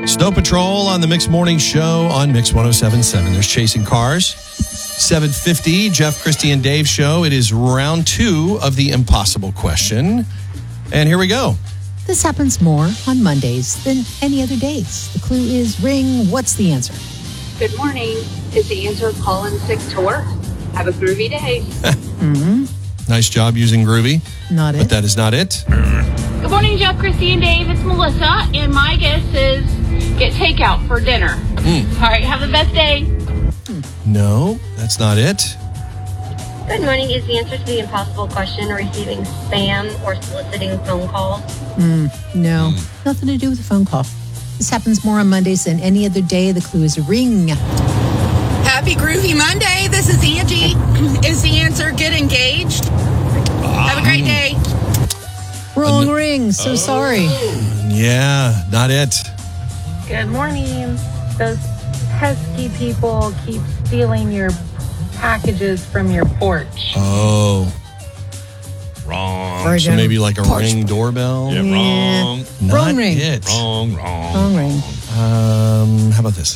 Snow Patrol on the Mix Morning Show on Mix 107.7. There's Chasing Cars. 7:50, Jeff, Christy, and Dave show. It is round 2 of the impossible question. And here we go. This happens more on Mondays than any other days. The clue is ring. What's the answer? Good morning. Is the answer calling sick to work? Have a groovy day. Nice job using groovy. Not But it. that is not it. Good morning, Jeff, Christy, and Dave. It's Melissa, and my guess is get takeout for dinner. All right, have the best day. No, that's not it. Good morning. Is the answer to the impossible question receiving spam or soliciting phone calls? No, nothing to do with a phone call. This happens more on Mondays than any other day. The clue is ring. Happy Groovy Monday. This is Angie. Is the answer get engaged? Have a great day. Wrong ring. So sorry. Yeah, not it. Good morning. Those pesky people keep stealing your packages from your porch. Oh, Wrong. so maybe like a Porch. ring doorbell? Yeah, wrong. Not Wrong ring. it. Wrong. Wrong ring. How about this?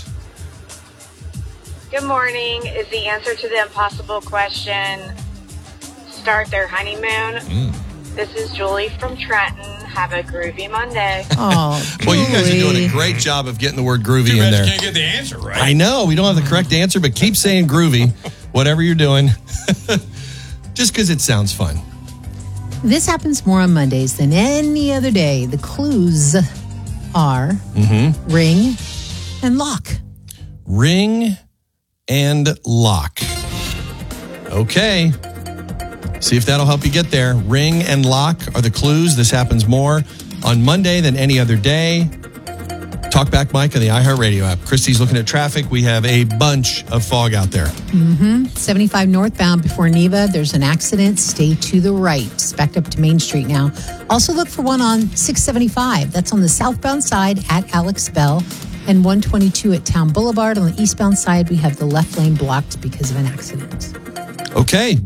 Good morning. Is the answer to the impossible question start their honeymoon? This is Julie from Trenton. Have a groovy Monday. Oh, Well, you guys are doing a Julie. great job of getting the word groovy Too in bad there. you can't get the answer right. I know. We don't have the correct answer, but keep saying groovy, whatever you're doing, just because it sounds fun. This happens more on Mondays than any other day. The clues are ring and lock. Ring and lock. Okay. See if that'll help you get there. Ring and lock are the clues. This happens more on Monday than any other day. Talkback Mike on the iHeartRadio app. Christy's looking at traffic. We have a bunch of fog out there. 75 northbound before Neva. There's an accident. Stay to the right. It's backed up to Main Street now. Also look for one on 675. That's on the southbound side at Alex Bell. And 122 at Town Boulevard. On the eastbound side, we have the left lane blocked because of an accident. Okay.